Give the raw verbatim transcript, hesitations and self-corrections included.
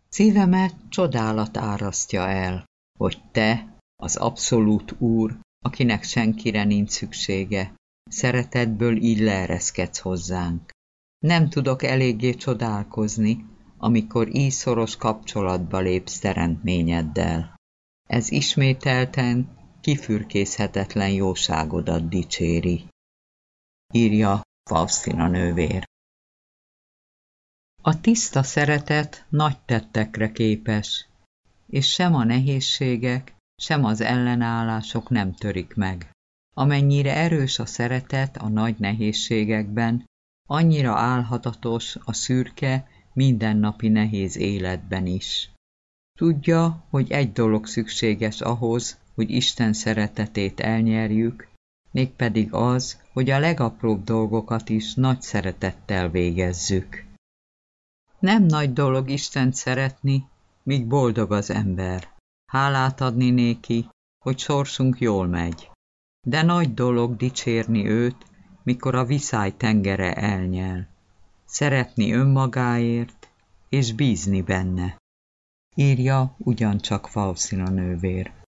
Szívemet csodálat árasztja el, hogy te, az abszolút úr, akinek senkire nincs szüksége, szeretetből így leereszkedsz hozzánk. Nem tudok eléggé csodálkozni, amikor így szoros kapcsolatba lépsz teremtményeddel. Ez ismételten kifürkészhetetlen jóságodat dicséri. Írja Faustina nővér. A tiszta szeretet nagy tettekre képes, és sem a nehézségek, sem az ellenállások nem törik meg. Amennyire erős a szeretet a nagy nehézségekben, annyira álhatatos a szürke, mindennapi nehéz életben is. Tudja, hogy egy dolog szükséges ahhoz, hogy Isten szeretetét elnyerjük, mégpedig az, hogy a legapróbb dolgokat is nagy szeretettel végezzük. Nem nagy dolog Istent szeretni, míg boldog az ember. Hálát adni néki, hogy sorsunk jól megy. De nagy dolog dicsérni őt, mikor a viszály tengere elnyel. Szeretni önmagáért, és bízni benne. Írja ugyancsak Faustina nővér.